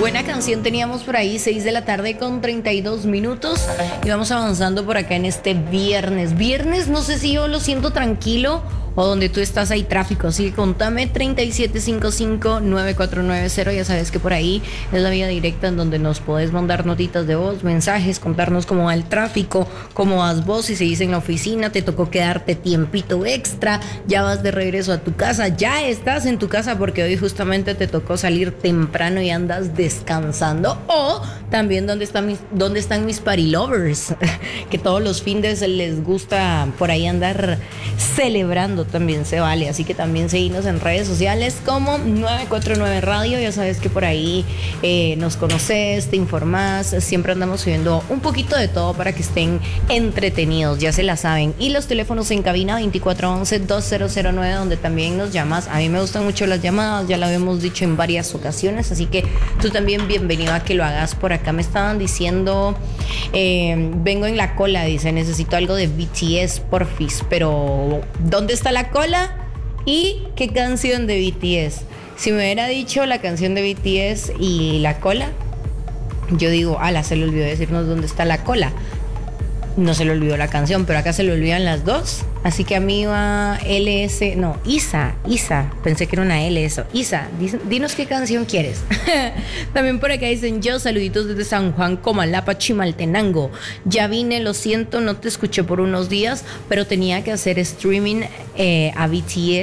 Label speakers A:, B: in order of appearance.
A: Buena canción teníamos por ahí, 6 de la tarde con 32 minutos. Y vamos avanzando por acá en este viernes. Viernes, no sé si yo lo siento tranquilo o donde tú estás hay tráfico. Así que contame 3755-9490. Ya sabes que por ahí es la vía directa en donde nos podés mandar notitas de voz, mensajes, contarnos cómo va el tráfico, cómo vas vos, si seguís en la oficina, te tocó quedarte tiempito extra, ya vas de regreso a tu casa, ya estás en tu casa porque hoy justamente te tocó salir temprano y andas descansando. O también dónde están mis party lovers, que todos los fines les gusta por ahí andar celebrando, también se vale. Así que también seguimos en redes sociales como 949 Radio. Ya sabes que por ahí nos conoces, te informás, siempre andamos subiendo un poquito de todo para que estén entretenidos, ya se la saben. Y los teléfonos en cabina 2411-2009, donde también nos llamas. A mí me gustan mucho las llamadas, ya lo habíamos dicho en varias ocasiones, así que tú también bienvenido a que lo hagas por acá. Me estaban diciendo, vengo en la cola, dice, necesito algo de BTS, porfis, pero ¿dónde está la cola? ¿Y qué canción de BTS? Si me hubiera dicho la canción de BTS y la cola, yo digo, se le olvidó decirnos dónde está la cola. No se le olvidó la canción, pero acá se le olvidan las dos. Así que a mí va Isa, pensé que era una L eso. Isa, dinos qué canción quieres. También por acá dicen yo, saluditos desde San Juan, Comalapa, Chimaltenango. Ya vine, lo siento, no te escuché por unos días, pero tenía que hacer streaming a BTS